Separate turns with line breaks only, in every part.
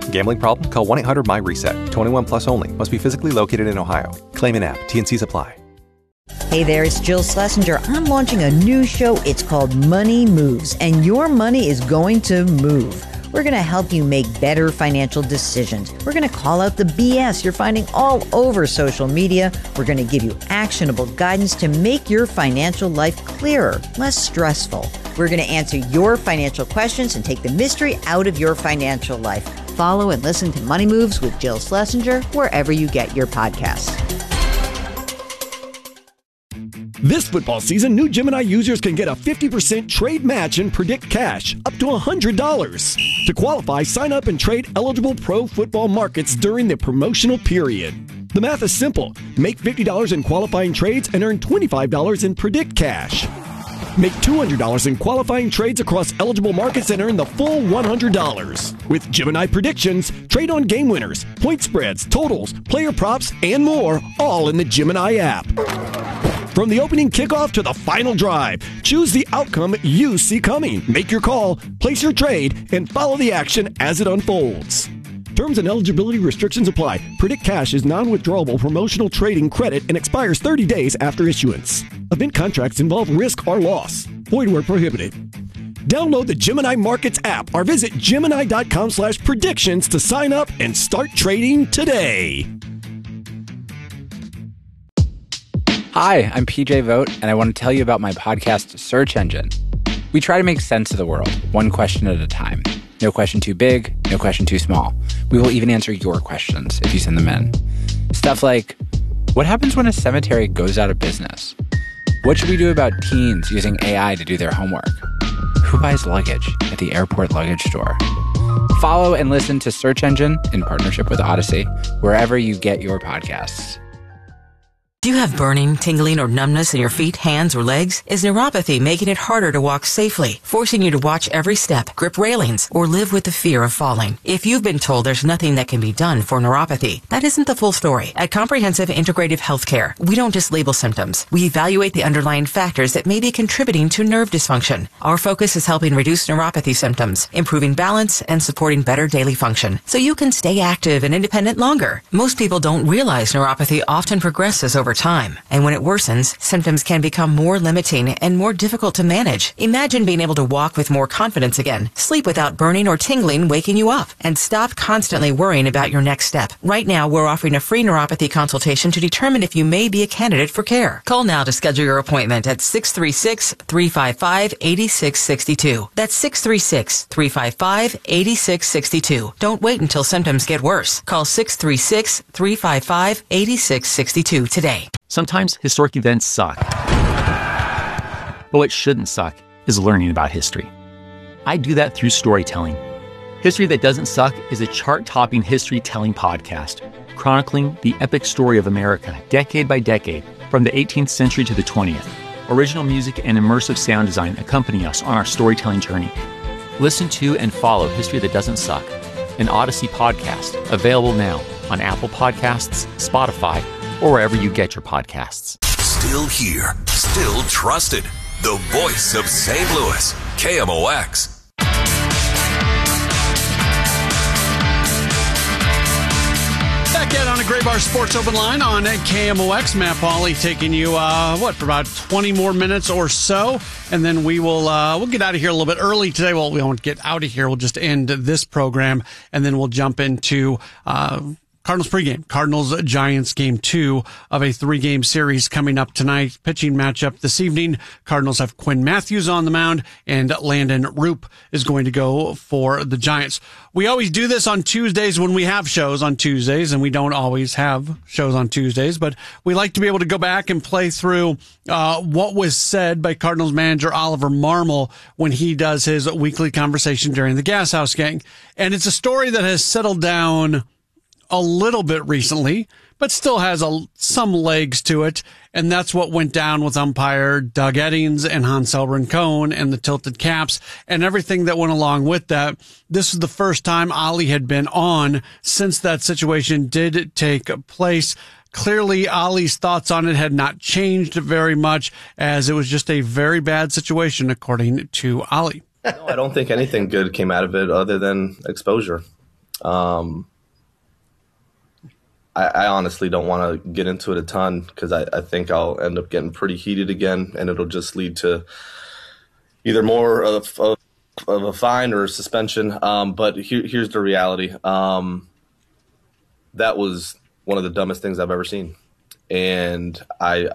Gambling problem? Call 1-800-MY-RESET. 21 plus only. Must be physically located in Ohio. Claim in app. T&Cs apply.
Hey there, it's Jill Schlesinger. I'm launching a new show. It's called Money Moves, and your money is going to move. We're going to help you make better financial decisions. We're going to call out the BS you're finding all over social media. We're going to give you actionable guidance to make your financial life clearer, less stressful. We're going to answer your financial questions and take the mystery out of your financial life. Follow and listen to Money Moves with Jill Schlesinger wherever you get your podcasts.
This football season, new Gemini users can get a 50% trade match in Predict Cash, up to $100. To qualify, sign up and trade eligible pro football markets during the promotional period. The math is simple. Make $50 in qualifying trades and earn $25 in Predict Cash. Make $200 in qualifying trades across eligible markets and earn the full $100. With Gemini Predictions, trade on game winners, point spreads, totals, player props, and more, all in the Gemini app. From the opening kickoff to the final drive, choose the outcome you see coming. Make your call, place your trade, and follow the action as it unfolds. Terms and eligibility restrictions apply. Predict Cash is non-withdrawable promotional trading credit and expires 30 days after issuance. Event contracts involve risk or loss. Void where prohibited. Download the Gemini Markets app or visit Gemini.com/predictions to sign up and start trading today.
Hi, I'm PJ Vogt, and I want to tell you about my podcast, Search Engine. We try to make sense of the world, one question at a time. No question too big, no question too small. We will even answer your questions if you send them in. Stuff like, what happens when a cemetery goes out of business? What should we do about teens using AI to do their homework? Who buys luggage at the airport luggage store? Follow and listen to Search Engine in partnership with Odyssey, wherever you get your podcasts.
Do you have burning, tingling, or numbness in your feet, hands, or legs? Is neuropathy making it harder to walk safely, forcing you to watch every step, grip railings, or live with the fear of falling? If you've been told there's nothing that can be done for neuropathy, that isn't the full story. At Comprehensive Integrative Healthcare, we don't just label symptoms. We evaluate the underlying factors that may be contributing to nerve dysfunction. Our focus is helping reduce neuropathy symptoms, improving balance, and supporting better daily function, so you can stay active and independent longer. Most people don't realize neuropathy often progresses over time, and when it worsens, symptoms can become more limiting and more difficult to manage. Imagine being able to walk with more confidence again, sleep without burning or tingling waking you up, and stop constantly worrying about your next step. Right now, we're offering a free neuropathy consultation to determine if you may be a candidate for care. Call now to schedule your appointment at 636-355-8662. That's 636-355-8662. Don't wait until symptoms get worse. Call 636-355-8662 today.
Sometimes historic events suck. But what shouldn't suck is learning about history. I do that through storytelling. History That Doesn't Suck is a chart-topping history-telling podcast, chronicling the epic story of America, decade by decade, from the 18th century to the 20th. Original music and immersive sound design accompany us on our storytelling journey. Listen to and follow History That Doesn't Suck, an Odyssey podcast, available now on Apple Podcasts, Spotify, or wherever you get your podcasts.
Still here, still trusted. The voice of St. Louis, KMOX.
Back at on a Gray Bar Sports Open Line on KMOX. Matt Pauley taking you, for about 20 more minutes or so. And then we'll get out of here a little bit early today. Well, we won't get out of here. We'll just end this program, and then we'll jump into Cardinals pregame. Cardinals-Giants game 2 of a 3-game series coming up tonight. Pitching matchup this evening. Cardinals have Quinn Matthews on the mound, and Landon Roop is going to go for the Giants. We always do this on Tuesdays when we have shows on Tuesdays, and we don't always have shows on Tuesdays, but we like to be able to go back and play through what was said by Cardinals manager Oliver Marmol when he does his weekly conversation during the Gas House Gang. And it's a story that has settled down a little bit recently, but still has some legs to it. And that's what went down with umpire Doug Eddings and Hansel Rincon and the tilted caps and everything that went along with that. This is the first time Ollie had been on since that situation did take place. Clearly, Ollie's thoughts on it had not changed very much, as it was just a very bad situation, according to Ollie.
No, I don't think anything good came out of it other than exposure. I honestly don't want to get into it a ton because I think I'll end up getting pretty heated again, and it'll just lead to either more of a fine or a suspension. But here's the reality. That was one of the dumbest things I've ever seen, and I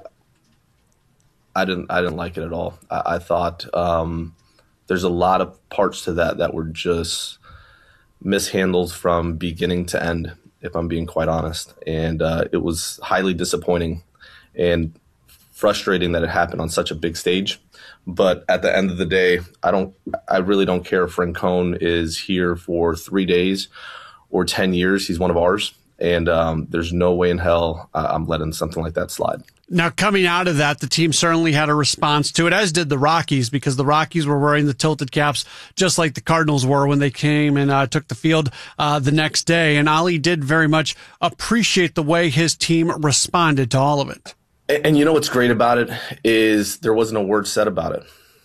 didn't like it at all. I thought there's a lot of parts to that were just mishandled from beginning to end, if I'm being quite honest. And it was highly disappointing and frustrating that it happened on such a big stage. But at the end of the day, I really don't care if Rincon is here for 3 days or 10 years. He's one of ours. And there's no way in hell I'm letting something like that slide.
Now, coming out of that, the team certainly had a response to it, as did the Rockies, because the Rockies were wearing the tilted caps just like the Cardinals were when they came and took the field the next day. And Ollie did very much appreciate the way his team responded to all of it.
And you know what's great about it is there wasn't a word said about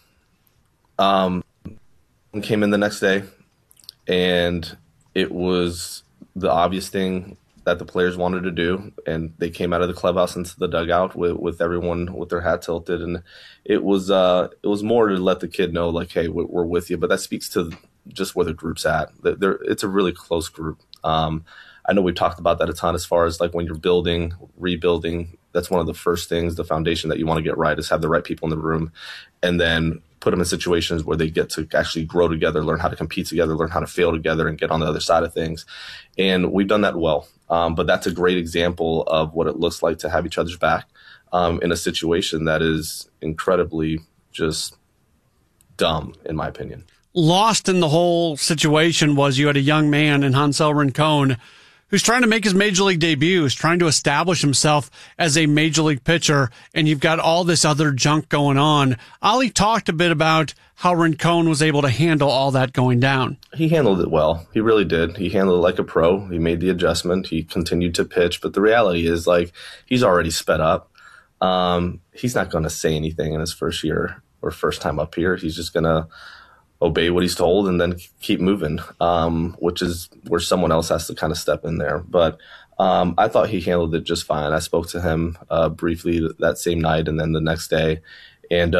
it. Came in the next day, and it was the obvious thing that the players wanted to do, and they came out of the clubhouse into the dugout with everyone with their hat tilted, and it was more to let the kid know, like, hey, we're with you. But that speaks to just where the group's at. It's a really close group. I know we've talked about that a ton as far as like when you're building, rebuilding. That's one of the first things, the foundation that you want to get right is have the right people in the room, and then put them in situations where they get to actually grow together, learn how to compete together, learn how to fail together, and get on the other side of things. And we've done that well. But that's a great example of what it looks like to have each other's back in a situation that is incredibly just dumb, in my opinion.
Lost in the whole situation was you had a young man in Hansel Rincon who's trying to make his major league debut, is trying to establish himself as a major league pitcher, and you've got all this other junk going on. Ollie talked a bit about how Rincon was able to handle all that going down.
He handled it well. He really did. He handled it like a pro. He made the adjustment. He continued to pitch. But the reality is, like, he's already sped up. He's not going to say anything in his first year or first time up here. He's just going to obey what he's told and then keep moving, which is where someone else has to kind of step in there. But I thought he handled it just fine. I spoke to him briefly that same night and then the next day. And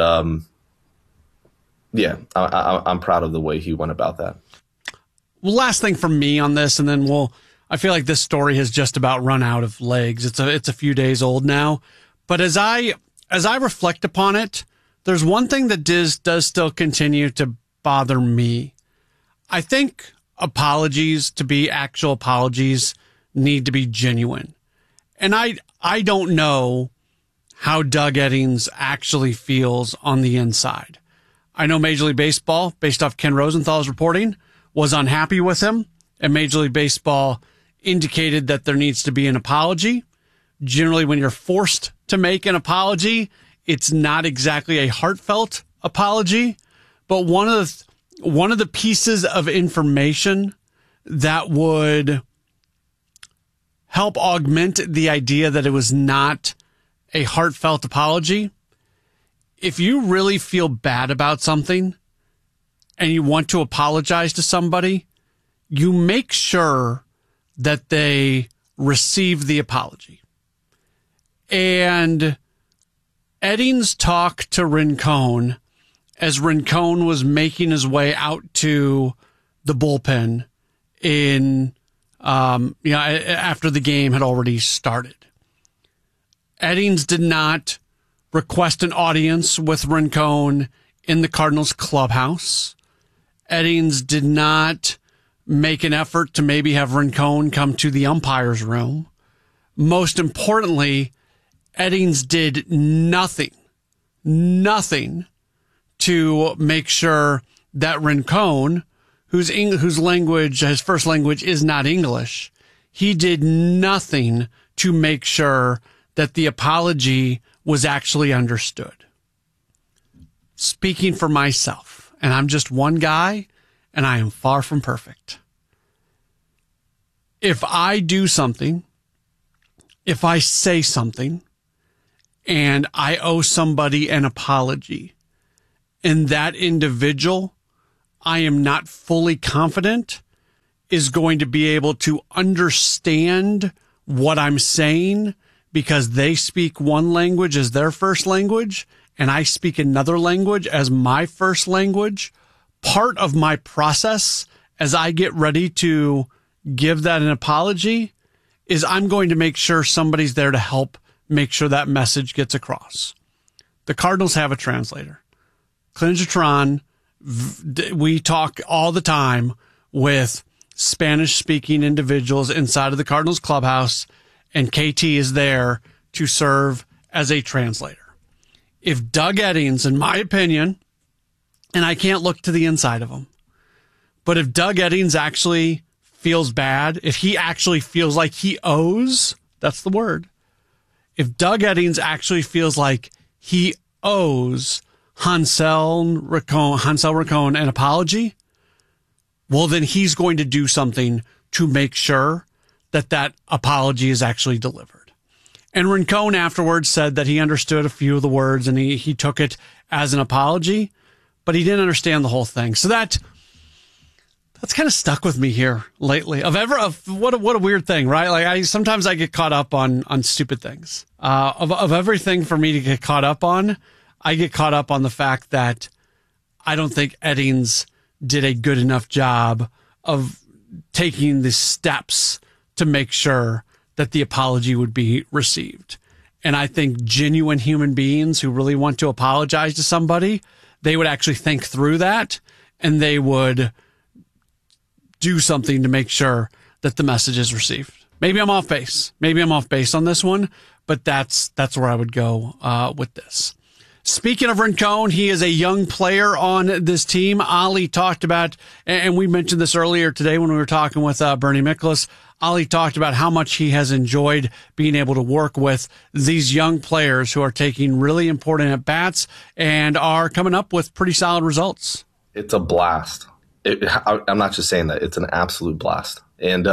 I'm proud of the way he went about that.
Well, last thing from me on this, and then I feel like this story has just about run out of legs. It's a few days old now. But as I reflect upon it, there's one thing that does still continue to bother me. I think apologies, to be actual apologies, need to be genuine. And I don't know how Doug Eddings actually feels on the inside. I know Major League Baseball, based off Ken Rosenthal's reporting, was unhappy with him, and Major League Baseball indicated that there needs to be an apology. Generally, when you're forced to make an apology, it's not exactly a heartfelt apology. But one of the pieces of information that would help augment the idea that it was not a heartfelt apology, if you really feel bad about something and you want to apologize to somebody, you make sure that they receive the apology. And Eddings talked to Rincon as Rincon was making his way out to the bullpen after the game had already started. Eddings did not request an audience with Rincon in the Cardinals clubhouse. Eddings did not make an effort to maybe have Rincon come to the umpire's room. Most importantly, Eddings did nothing to make sure that Rincon, whose language, his first language is not English, he did nothing to make sure that the apology was actually understood. Speaking for myself, and I'm just one guy, and I am far from perfect. If I do something, if I say something, and I owe somebody an apology, and that individual I am not fully confident is going to be able to understand what I'm saying because they speak one language as their first language and I speak another language as my first language. Part of my process as I get ready to give that an apology is I'm going to make sure somebody's there to help make sure that message gets across. The Cardinals have a translator. Clint Jatron, we talk all the time with Spanish-speaking individuals inside of the Cardinals clubhouse, and KT is there to serve as a translator. If Doug Eddings, in my opinion, and I can't look to the inside of him, but if Doug Eddings actually feels bad, if he actually feels like he owes, that's the word. If Doug Eddings actually feels like he owes Hansel Racone an apology, well, then he's going to do something to make sure that that apology is actually delivered. And Rincon afterwards said that he understood a few of the words and he took it as an apology, but he didn't understand the whole thing. So that's kind of stuck with me here lately. What a weird thing, right? Like sometimes I get caught up on stupid things. Of everything for me to get caught up on, I get caught up on the fact that I don't think Eddings did a good enough job of taking the steps to make sure that the apology would be received. And I think genuine human beings who really want to apologize to somebody, they would actually think through that and they would do something to make sure that the message is received. Maybe I'm off base. On this one, but that's where I would go with this. Speaking of Rincon, he is a young player on this team. Ali talked about, and we mentioned this earlier today when we were talking with Bernie Miklasz. Ali talked about how much he has enjoyed being able to work with these young players who are taking really important at-bats and are coming up with pretty solid results.
It's a blast. I'm not just saying that. It's an absolute blast. And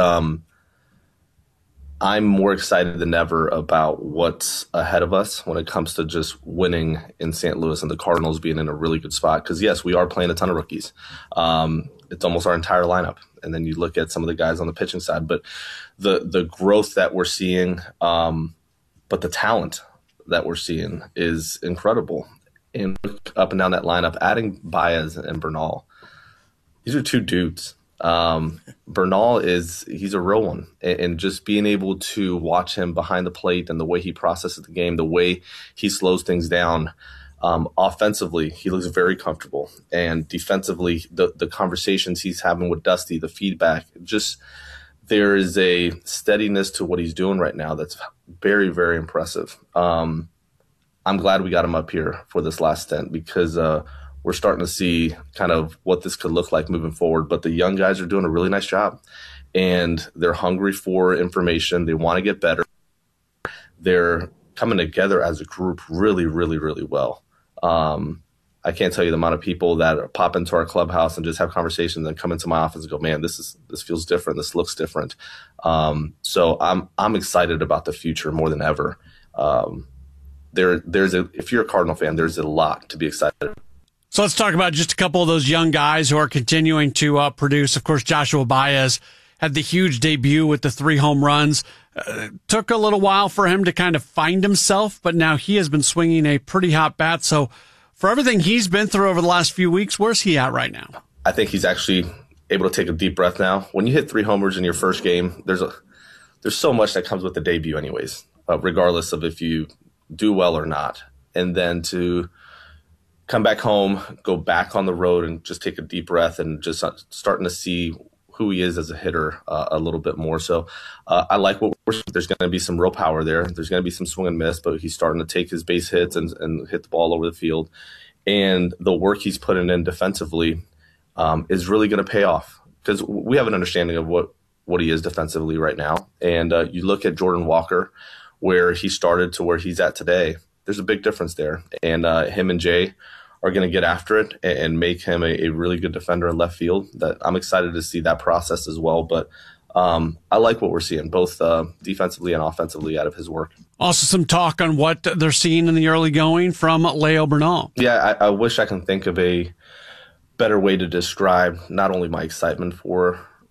I'm more excited than ever about what's ahead of us when it comes to just winning in St. Louis and the Cardinals being in a really good spot. Because, yes, we are playing a ton of rookies. It's almost our entire lineup. And then you look at some of the guys on the pitching side. But the growth that we're seeing, but the talent that we're seeing is incredible. And up and down that lineup, adding Baez and Bernal, these are two dudes. Bernal he's a real one, and just being able to watch him behind the plate and the way he processes the game, the way he slows things down. Offensively, he looks very comfortable, and defensively, the conversations he's having with Dusty, the feedback, just there is a steadiness to what he's doing right now that's very, very impressive. I'm glad we got him up here for this last stint because we're starting to see kind of what this could look like moving forward. But the young guys are doing a really nice job, and they're hungry for information. They want to get better. They're coming together as a group really, really, really well. I can't tell you the amount of people that pop into our clubhouse and just have conversations and come into my office and go, man, this feels different. This looks different. So I'm excited about the future more than ever. If you're a Cardinal fan, there's a lot to be excited about.
So let's talk about just a couple of those young guys who are continuing to produce. Of course, Joshua Baez had the huge debut with the 3 home runs. Took a little while for him to kind of find himself, but now he has been swinging a pretty hot bat. So for everything he's been through over the last few weeks, where's he at right now?
I think he's actually able to take a deep breath now. When you hit 3 homers in your first game, there's so much that comes with the debut anyways, regardless of if you do well or not. And then to come back home, go back on the road and just take a deep breath and just starting to see who he is as a hitter a little bit more. So I like what we're seeing. There's going to be some real power there. There's going to be some swing and miss, but he's starting to take his base hits and hit the ball over the field. And the work he's putting in defensively is really going to pay off because we have an understanding of what he is defensively right now. And you look at Jordan Walker, where he started to where he's at today. There's a big difference there. And him and Jay are going to get after it and make him a really good defender in left field. That I'm excited to see that process as well. But I like what we're seeing, both defensively and offensively out of his work.
Also some talk on what they're seeing in the early going from Leo Bernal.
Yeah, I wish I can think of a better way to describe not only my excitement for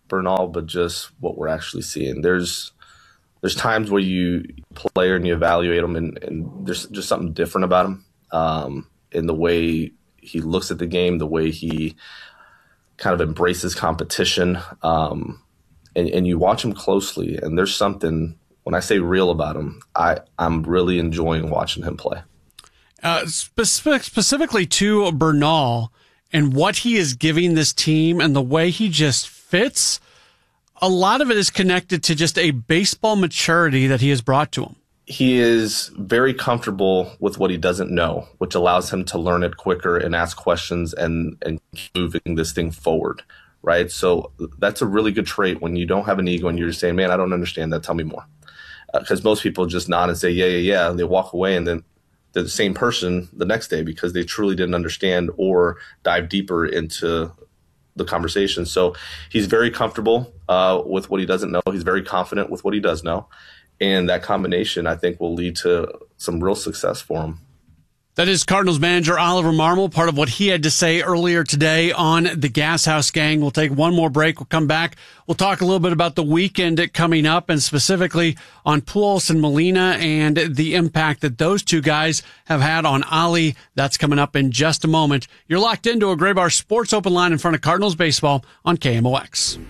Bernal, but just what we're actually seeing. There's times where you play and you evaluate him, and there's just something different about him in the way he looks at the game, the way he kind of embraces competition, and you watch him closely, and there's something, when I say real about him, I'm really enjoying watching him play.
Specifically to Bernal and what he is giving this team and the way he just fits, a lot of it is connected to just a baseball maturity that he has brought to him.
He is very comfortable with what he doesn't know, which allows him to learn it quicker and ask questions and keep moving this thing forward, right? So that's a really good trait when you don't have an ego and you're just saying, man, I don't understand that. Tell me more. Because most people just nod and say, yeah. And they walk away, and then they're the same person the next day because they truly didn't understand or dive deeper into the conversation. So he's very comfortable with what he doesn't know. He's very confident with what he does know. And that combination, I think, will lead to some real success for him.
That is Cardinals manager Oliver Marmol, part of what he had to say earlier today on the Gas House Gang. We'll take one more break. We'll come back. We'll talk a little bit about the weekend coming up, and specifically on Pujols and Molina and the impact that those two guys have had on Ollie. That's coming up in just a moment. You're locked into a Graybar Sports Open Line in front of Cardinals baseball on KMOX.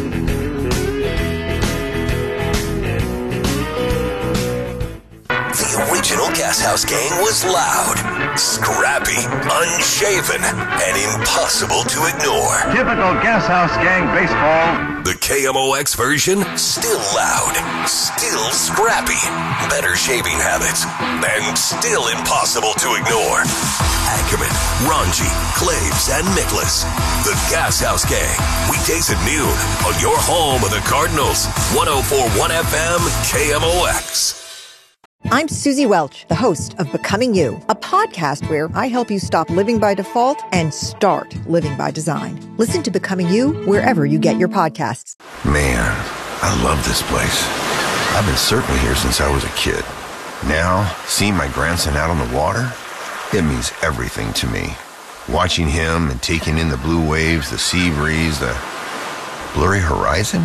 The original Gas House Gang was loud, scrappy, unshaven, and impossible to ignore.
Typical Gas House Gang baseball.
The KMOX version, still loud, still scrappy, better shaving habits, and still impossible to ignore. Ackerman, Ranji, Claves, and Nicholas. The Gas House Gang, weekdays at noon on your home of the Cardinals. 104.1 FM, KMOX.
I'm Susie Welch, the host of Becoming You, a podcast where I help you stop living by default and start living by design. Listen to Becoming You wherever you get your podcasts.
Man, I love this place. I've been surfing here since I was a kid. Now, seeing my grandson out on the water, it means everything to me. Watching him and taking in the blue waves, the sea breeze, the blurry horizon.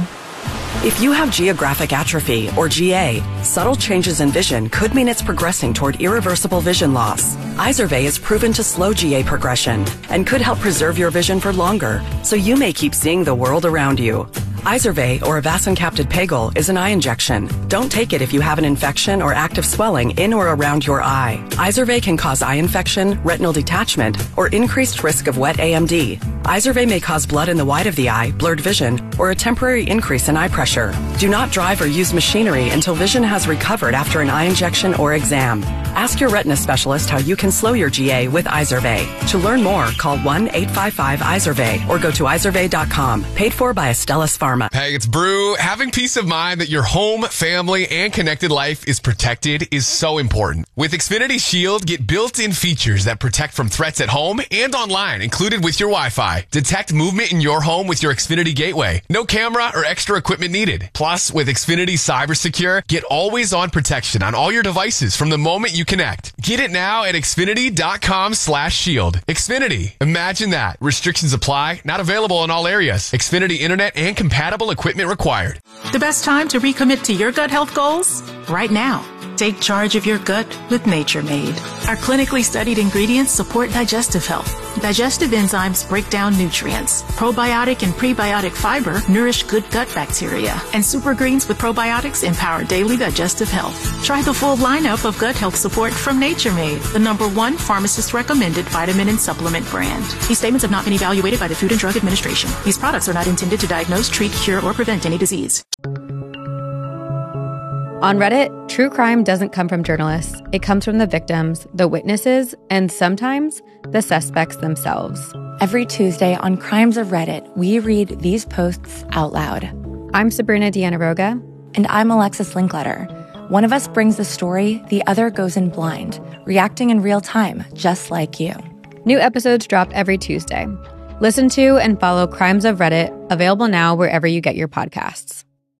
If you have geographic atrophy, or GA, subtle changes in vision could mean it's progressing toward irreversible vision loss. Izervay is proven to slow GA progression and could help preserve your vision for longer, so you may keep seeing the world around you. Izervay, or avacincaptad pegol, is an eye injection. Don't take it if you have an infection or active swelling in or around your eye. Izervay can cause eye infection, retinal detachment, or increased risk of wet AMD. Izervay may cause blood in the white of the eye, blurred vision, or a temporary increase in eye pressure. Do not drive or use machinery until vision has recovered after an eye injection or exam. Ask your retina specialist how you can slow your GA with Izervay. To learn more, call 1-855-IZERVAY or go to izervay.com. Paid for by Astellas Pharma.
Hey, it's Brew. Having peace of mind that your home, family, and connected life is protected is so important. With Xfinity Shield, get built-in features that protect from threats at home and online, included with your Wi-Fi. Detect movement in your home with your Xfinity Gateway. No camera or extra equipment needed. Plus, with Xfinity CyberSecure, get always-on protection on all your devices from the moment you connect. Get it now at Xfinity.com/shield. Xfinity. Imagine that. Restrictions apply. Not available in all areas. Xfinity Internet and compatible equipment required.
The best time to recommit to your gut health goals? Right now. Take charge of your gut with Nature Made. Our clinically studied ingredients support digestive health. Digestive enzymes break down nutrients. Probiotic and prebiotic fiber nourish good gut bacteria. And super greens with probiotics empower daily digestive health. Try the full lineup of gut health support from Nature Made, the #1 pharmacist-recommended vitamin and supplement brand. These statements have not been evaluated by the Food and Drug Administration. These products are not intended to diagnose, treat, cure, or prevent any disease.
On Reddit, true crime doesn't come from journalists. It comes from the victims, the witnesses, and sometimes the suspects themselves.
Every Tuesday on Crimes of Reddit, we read these posts out loud.
I'm Sabrina Dianaroga.
And I'm Alexis Linkletter. One of us brings the story, the other goes in blind, reacting in real time, just like you.
New episodes drop every Tuesday. Listen to and follow Crimes of Reddit, available now wherever you get your podcasts.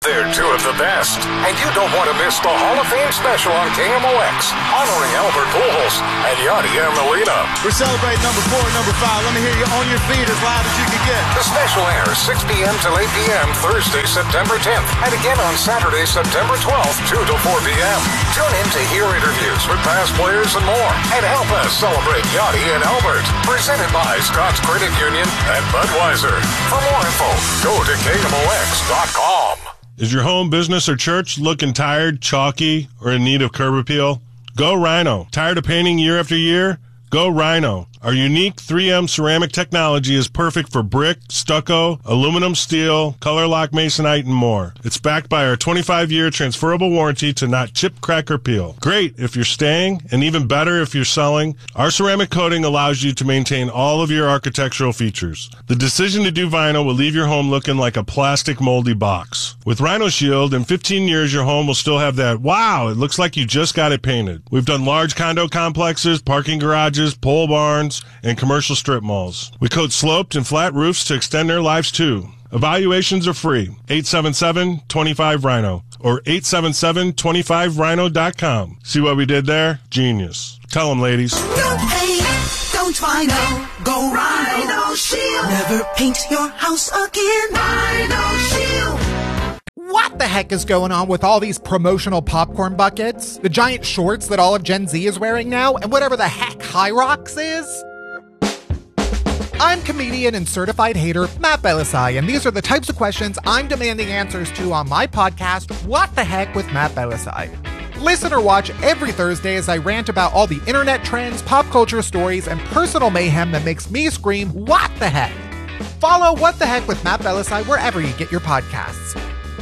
They're two of the best, and you don't want to miss the Hall of Fame special on KMOX, honoring Albert Pujols and Yadier Molina.
We're celebrating number 4 and number 5. Let me hear you on your feet as loud as you can get.
The special airs 6 p.m. till 8 p.m. Thursday, September 10th, and again on Saturday, September 12th, 2 to 4 p.m. Tune in to hear interviews with past players and more, and help us celebrate Yadi and Albert. Presented by Scott's Credit Union and Budweiser. For more info, go to KMOX.com.
Is your home, business, or church looking tired, chalky, or in need of curb appeal? Go Rhino. Tired of painting year after year? Go Rhino. Our unique 3M ceramic technology is perfect for brick, stucco, aluminum, steel, color lock masonite, and more. It's backed by our 25-year transferable warranty to not chip, crack, or peel. Great if you're staying, and even better if you're selling. Our ceramic coating allows you to maintain all of your architectural features. The decision to do vinyl will leave your home looking like a plastic moldy box. With Rhino Shield, in 15 years, your home will still have that, wow, it looks like you just got it painted. We've done large condo complexes, parking garages, pole barns, and commercial strip malls. We coat sloped and flat roofs to extend their lives too. Evaluations are free. 877-25-RHINO or 877-25rhino.com. See what we did there? Genius. Tell them, ladies.
No paint, don't Rhino. Go Rhino Shield. Never paint your house again. Rhino Shield.
What the heck is going on with all these promotional popcorn buckets, the giant shorts that all of Gen Z is wearing now, and whatever the heck High Rocks is? I'm comedian and certified hater Matt Belisai, and these are the types of questions I'm demanding answers to on my podcast, What the Heck with Matt Belisai. Listen or watch every Thursday as I rant about all the internet trends, pop culture stories, and personal mayhem that makes me scream, what the heck? Follow What the Heck with Matt Belisai wherever you get your podcasts.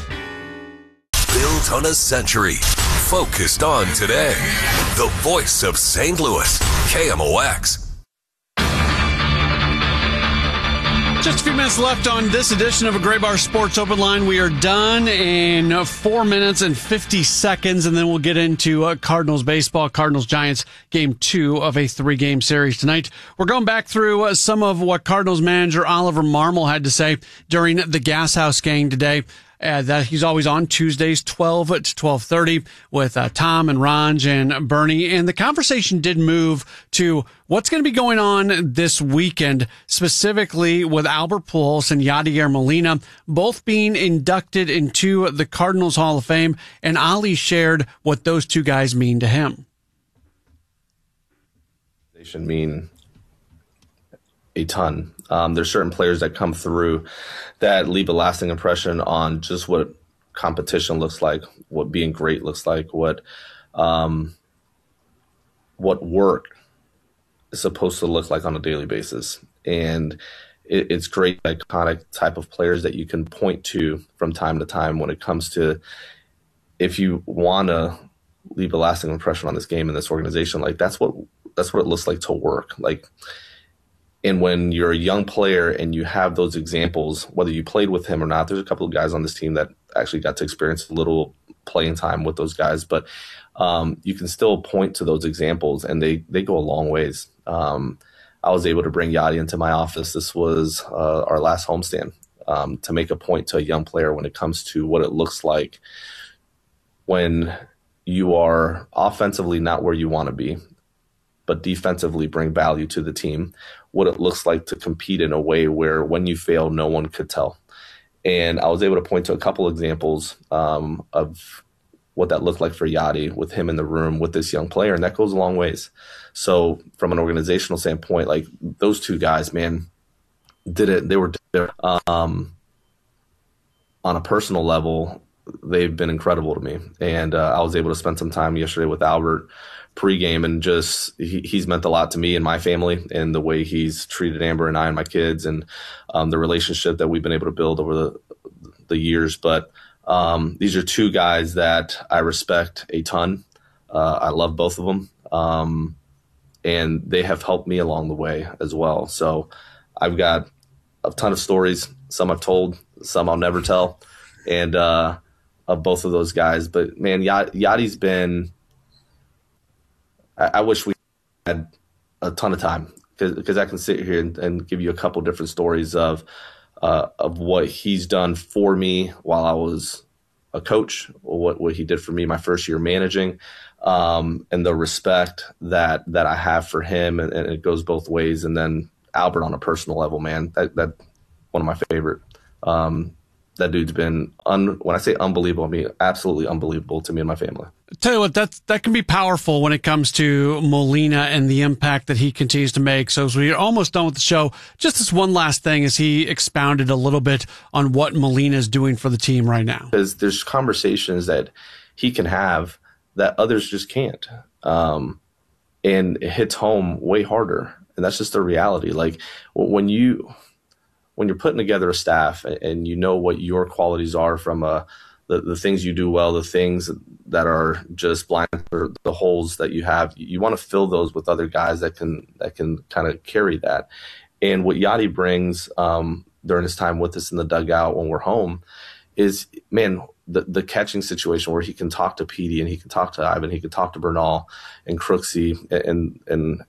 Built on a century. Focused on today. The voice of St. Louis. KMOX.
Just a few minutes left on this edition of a Gray Bar Sports Open Line. We are done in 4 minutes and 50 seconds, and then we'll get into Cardinals baseball, Cardinals-Giants, Game 2 of a 3-game series tonight. We're going back through some of what Cardinals manager Oliver Marmol had to say during the Gas House game today. That he's always on Tuesdays, 12 to 12:30 with Tom and Ranj and Bernie. And the conversation did move to what's going to be going on this weekend, specifically with Albert Pujols and Yadier Molina, both being inducted into the Cardinals Hall of Fame. And Ali shared what those two guys mean to him.
They should mean a ton. There's certain players that come through that leave a lasting impression on just what competition looks like, what being great looks like, what work is supposed to look like on a daily basis. And it's great, iconic type of players that you can point to from time to time when it comes to, if you want to leave a lasting impression on this game and this organization, like that's what it looks like to work. And when you're a young player and you have those examples, whether you played with him or not, there's a couple of guys on this team that actually got to experience a little playing time with those guys, but you can still point to those examples, and they go a long ways. I was able to bring Yadi into my office. This was our last homestand to make a point to a young player when it comes to what it looks like when you are offensively not where you want to be, but defensively bring value to the team, what it looks like to compete in a way where when you fail, no one could tell. And I was able to point to a couple examples of what that looked like for Yadi with him in the room with this young player, and that goes a long ways. So from an organizational standpoint, those two guys, man, did it. They were on a personal level, they've been incredible to me. And I was able to spend some time yesterday with Albert pregame, and just he's meant a lot to me and my family, and the way he's treated Amber and I and my kids, and the relationship that we've been able to build over the years. But these are two guys that I respect a ton. I love both of them, and they have helped me along the way as well. So I've got a ton of stories. Some I've told, some I'll never tell, and of both of those guys. But man, Yadi's been. I wish we had a ton of time, because I can sit here and give you a couple different stories of what he's done for me while I was a coach, what he did for me my first year managing, and the respect that I have for him, and it goes both ways. And then Albert on a personal level, man, that one of my favorite. That dude's been, when I say unbelievable, I mean absolutely unbelievable to me and my family.
Tell you what, that can be powerful when it comes to Molina and the impact that he continues to make. So as we're almost done with the show, just this one last thing as he expounded a little bit on what Molina is doing for the team right now.
Because there's conversations that he can have that others just can't. And it hits home way harder. And that's just the reality. Like when you're putting together a staff and you know what your qualities are from the things you do well, the things that are just blind, or the holes that you have, you want to fill those with other guys that can kind of carry that. And what Yadi brings during his time with us in the dugout when we're home is, man, the catching situation where he can talk to Petey and he can talk to Ivan, he can talk to Bernal and Crooksy, and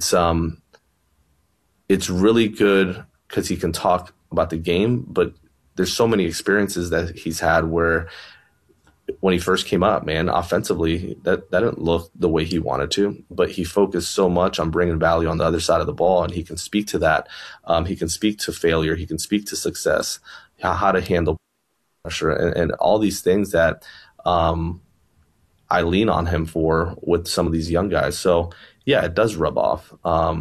it's really good because he can talk about the game, but there's so many experiences that he's had where when he first came up, man, offensively, that didn't look the way he wanted to, but he focused so much on bringing value on the other side of the ball, and he can speak to that. He can speak to failure. He can speak to success, how to handle pressure, and all these things that I lean on him for with some of these young guys. So, yeah, it does rub off.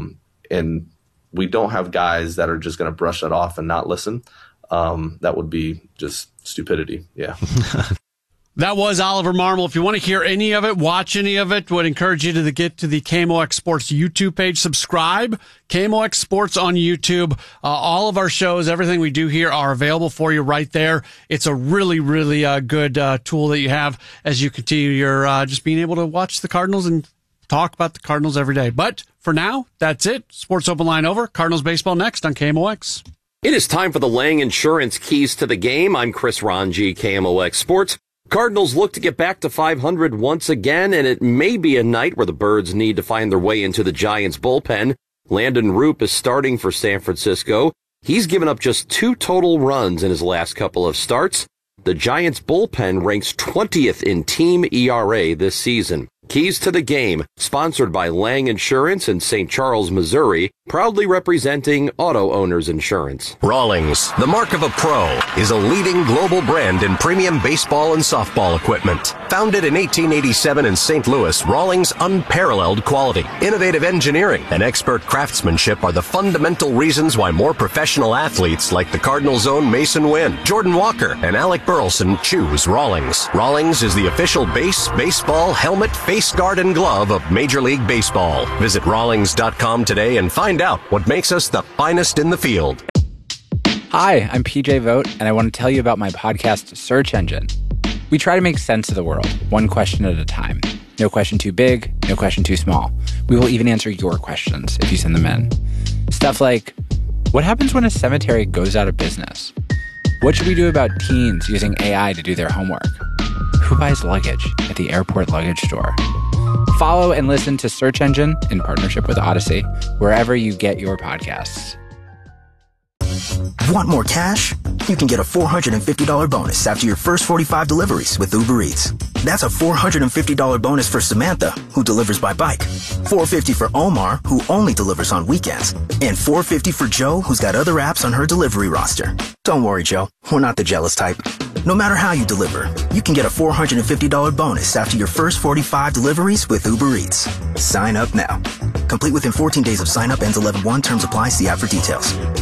And we don't have guys that are just going to brush that off and not listen. That would be just stupidity. Yeah.
That was Oliver Marmol. If you want to hear any of it, watch any of it, would encourage you to get to the KMOX Sports YouTube page. Subscribe. KMOX Sports on YouTube. All of our shows, everything we do here are available for you right there. It's a really, really good tool that you have as you continue your just being able to watch the Cardinals and talk about the Cardinals every day. But for now, that's it. Sports Open Line over. Cardinals baseball next on KMOX.
It is time for the Lang Insurance Keys to the Game. I'm Chris Ranji, KMOX Sports. Cardinals look to get back to 500 once again, and it may be a night where the Birds need to find their way into the Giants' bullpen. Landon Roop is starting for San Francisco. He's given up just 2 total runs in his last couple of starts. The Giants' bullpen ranks 20th in team ERA this season. Keys to the Game, sponsored by Lang Insurance in St. Charles, Missouri, proudly representing Auto Owners Insurance.
Rawlings, the mark of a pro, is a leading global brand in premium baseball and softball equipment. Founded in 1887 in St. Louis, Rawlings' unparalleled quality, innovative engineering, and expert craftsmanship are the fundamental reasons why more professional athletes like the Cardinals' own Mason Wynn, Jordan Walker, and Alec Burleson choose Rawlings. Rawlings is the official base, baseball, helmet, face guard, and glove of Major League Baseball. Visit Rawlings.com today and find out what makes us the finest in the field.
Hi, I'm PJ Vogt, and I want to tell you about my podcast, Search Engine. We try to make sense of the world, one question at a time. No question too big, no question too small. We will even answer your questions if you send them in. Stuff like, what happens when a cemetery goes out of business? What should we do about teens using AI to do their homework? Who buys luggage at the airport luggage store? Follow and listen to Search Engine in partnership with Odyssey, wherever you get your podcasts.
Want more cash? You can get a $450 bonus after your first 45 deliveries with Uber Eats. That's a $450 bonus for Samantha, who delivers by bike, $450 for Omar, who only delivers on weekends, and $450 for Joe, who's got other apps on her delivery roster. Don't worry, Joe. We're not the jealous type. No matter how you deliver, you can get a $450 bonus after your first 45 deliveries with Uber Eats. Sign up now. Complete within 14 days of sign up. Ends 11/1. Terms apply. See app for details.